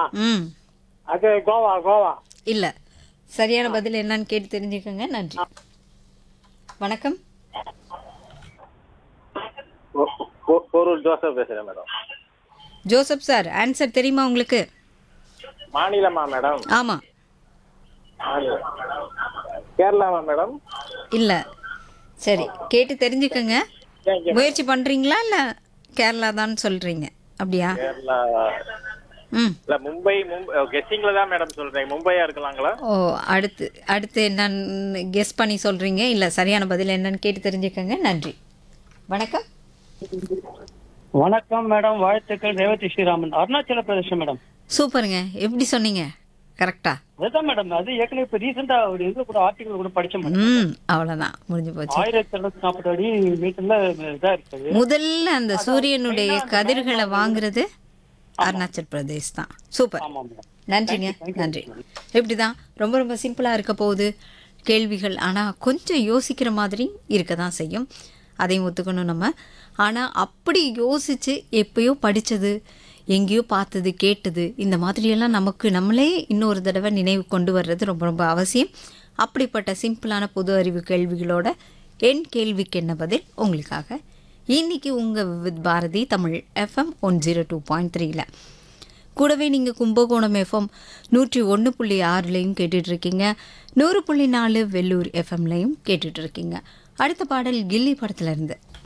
ம் அது கோவா கோவா. இல்லை. சரியான பதில் என்னன்னு கேட்டு தெரிஞ்சுக்கோங்க. நன்றி. வணக்கம். பொருள் ஜோசப் பேசுறேன் மேடம். ஜோசப் சார், ஆன்சர் தெரியுமா உங்களுக்கு? மாநிலமா மேடம்? ஆமாம். கேரளாவா மேடம்? இல்லை. சரி, கேட்டு தெரிஞ்சுக்கோங்க. முயற்சி பண்ணுறீங்களா இல்லை கேரளா தான் சொல்கிறீங்க? அப்படியா? கேரளா ம். இல்ல மும்பை. கெஸ்டிங்ல தான் மேடம் சொல்றேன். மும்பையா இருக்கலாங்களா? ஓ, அடுத்து அடுத்து என்னன்னு கெஸ் பண்ணி சொல்கிறீங்க. இல்லை, சரியான பதில் என்னன்னு கேட்டு தெரிஞ்சுக்கோங்க. நன்றி. வணக்கம். வணக்கம் மேடம், வாழ்த்துக்கள். ரேவதி ஸ்ரீராமன், அருணாச்சல பிரதேசம் மேடம். சூப்பருங்க. எப்படி சொன்னீங்க? கரெக்டா? அதுதான் மேடம், அது ஏற்கனவே இப்ப ரீசெண்டா ஒரு இது கூட ஆர்டிகல் கூட படிச்சேன் மேடம். ம், அவ்வளோதான், முடிஞ்சு போச்சு. 1740 அடி மீட்டர்ல இதா இருக்குது. முதல்ல அந்த சூரியனுடைய கதிர்களை வாங்குறது அருணாச்சல் பிரதேஷ் தான். சூப்பர். ஆமா மேடம். நன்றிங்க. நன்றி. இப்படிதான் ரொம்ப ரொம்ப சிம்பிளாக இருக்க போகுது கேள்விகள். ஆனால் கொஞ்சம் யோசிக்கிற மாதிரி இருக்க தான் செய்யும், அதையும் ஒத்துக்கணும் நம்ம. ஆனால் அப்படி யோசித்து எப்பயோ படித்தது, எங்கேயோ பார்த்தது, கேட்டது, இந்த மாதிரியெல்லாம் நமக்கு நம்மளே இன்னொரு தடவை நினைவு கொண்டு வர்றது ரொம்ப ரொம்ப அவசியம். அப்படிப்பட்ட சிம்பிளான பொது அறிவு கேள்விகளோட என் கேள்விக்கு என்ன பதில் உங்களுக்காக இன்னைக்கு உங்கள் வித் பாரதி தமிழ் FM 102.3ல. கூடவே நீங்கள் கும்பகோணம் FM 101.6லையும் கேட்டுட்ருக்கீங்க, 100.4 வெள்ளூர் FMலையும் கேட்டுட்ருக்கீங்க. அடுத்த பாடல் கில்லி படத்துலேருந்து.